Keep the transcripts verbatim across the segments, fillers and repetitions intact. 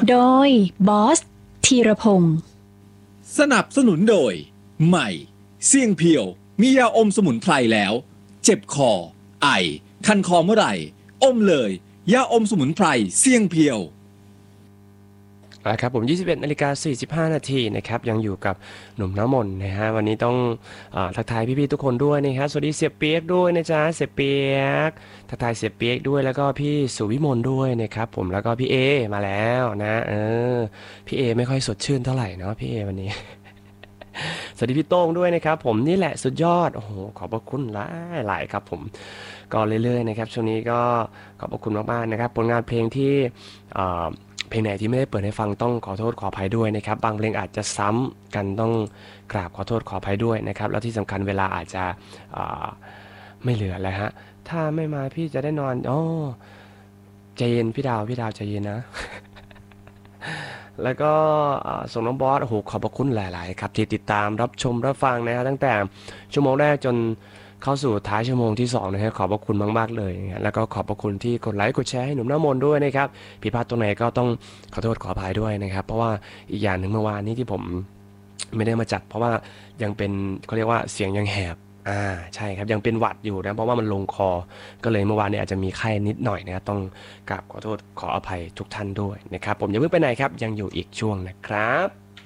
โดยบอสธีรพงศ์สนับสนุนโดยใหม่เสี่ยงเพียวมียาอมสมุนไพรแล้วเจ็บคอไอคันคอเมื่อไหร่อมเลยยาอมสมุนไพรเสี่ยงเพียวครับผมยี่สิบเอ็ดนาฬิกาสี่สิบห้านาทีนะครับยังอยู่กับหนุ่มน้ำมนต์นะฮะวันนี้ต้องอาทักทายพี่ๆทุกคนด้วยนะฮะสวัสดีเสียเปียกด้วยนะจ๊ะเสียเปียกทักทายเสียเปียกด้วยแล้วก็พี่สุวิมลด้วยนะครับผมแล้วก็พี่เอมาแล้วนะเออพี่เอไม่ค่อยสดชื่นเท่าไหร่เนาะพี่เอวันนี้ สวัสดีพี่โต้งด้วยนะครับผมนี่แหละสุดยอดโอ้โหขอบพระคุณหลายหลายครับผมก็เรื่อยๆนะครับช่วงนี้ก็ขอบพระคุณมากๆนะครับผลงานเพลงที่เพลงไหนที่ไม่ได้เปิดให้ฟังต้องขอโทษขออภัยด้วยนะครับบางเพลงอาจจะซ้ำกันต้องกราบขอโทษขออภัยด้วยนะครับแล้วที่สำคัญเวลาอาจจะไม่เหลือแล้วฮะถ้าไม่มาพี่จะได้นอนอ๋อใจเย็นพี่ดาวพี่ดาวใจเย็นนะ แล้วก็ส่งน้องบอสโอ้โหขอบพระคุณหลายๆครับที่ติดตามรับชมรับฟังนะฮะตั้งแต่ชั่วโมงแรกจนเข้าสู่ท้ายชั่วโมงที่สองนะฮะขอบพระคุณมากๆเลยนะแล้วก็ขอบพระคุณที่กดไลค์กดแชร์ให้หนุ่มน้ำมนต์ด้วยนะครับผิดพลาดตรงไหนก็ต้องขอโทษขออภัยด้วยนะครับเพราะว่าอีกอย่างหนึ่งเมื่อวานนี้ที่ผมไม่ได้มาจัดเพราะว่ายังเป็นเขาเรียกว่าเสียงยังแหบอ่าใช่ครับยังเป็นหวัดอยู่นะเพราะว่ามันลงคอก็เลยเมื่อวานนี้อาจจะมีไข้นิดหน่อยนะครับต้องกราบขอโทษขออภัยทุกท่านด้วยนะครับผมอย่าเพิ่งไปไหนครับยังอยู่อีกช่วงนะครับ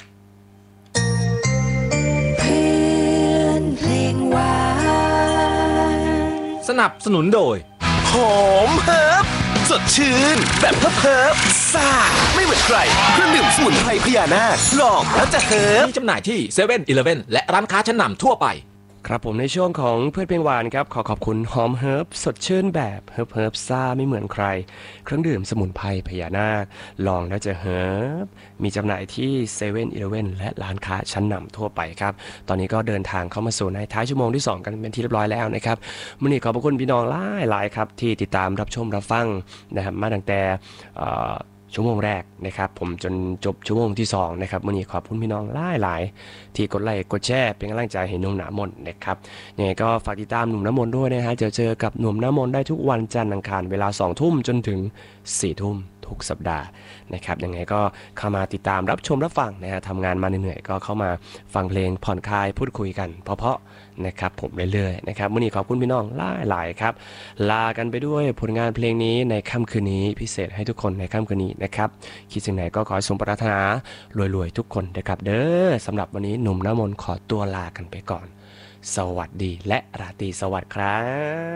เพื่อนเพลงหวานสนับสนุนโดยหอมเฮิร์บสดชื่นแบบเฮิร์บเฮิร์บซ่าไม่เหมือนใครเครื่องดื่มสมุนไพรพญานาคลองแล้วจะเฮิร์บมีจำหน่ายที่เซเว่นอีเลฟเว่นและร้านค้าชั้นนำทั่วไปครับผมในช่วงของเพื่อนเพลงหวานครับขอขอบคุณหอมเฮิร์บสดชื่นแบบเฮิร์บเฮิร์บซ่าไม่เหมือนใครเครื่องดื่มสมุนไพรพญานาคลองแล้วจะเฮิร์บมีจำหน่ายที่เซเว่นอีเลฟเว่นและร้านค้าชั้นนำทั่วไปครับตอนนี้ก็เดินทางเข้ามาสู่ในท้ายชั่วโมงที่สองกันเป็นที่เรียบร้อยแล้วนะครับวันนี้ขอบคุณพี่น้องหลายหลายครับที่ติดตามรับชมรับฟังนะครับมาตั้งแต่ชั่วโมงแรกนะครับผมจนจบชั่วโมงที่สองนะครับวันนี้ขอบคุณพี่น้องหลายหลายที่กดไลค์กดแชร์เป็นกำลังใจให้หนุ่มน้ำมนต์นะครับยังไงก็ฝากติดตามหนุ่มน้ำมนต์ด้วยนะฮะเจอเจอกับหนุ่มน้ำมนต์ได้ทุกวันจันทร์อังคารเวลาสองทุ่มจนถึงสี่ทุ่มทุกสัปดาห์นะครับยังไงก็เข้ามาติดตามรับชมรับฟังนะฮะทำงานมาเหนื่อยๆก็เข้ามาฟังเพลงผ่อนคลายพูดคุยกันเพราะๆนะครับผมเรื่อยๆนะครับวันนี้ขอบคุณพี่น้องหลายๆครับลากันไปด้วยผลงานเพลงนี้ในค่ำคืนนี้พิเศษให้ทุกคนในค่ำคืนนี้นะครับคิดสิ่งไหนก็ขอให้สมปรารถนารวยๆทุกคนนะครับเด้อสำหรับวันนี้หนุ่มน้ำมนต์ขอตัวลากันไปก่อนสวัสดีและราตรีสวัสดิ์ครับ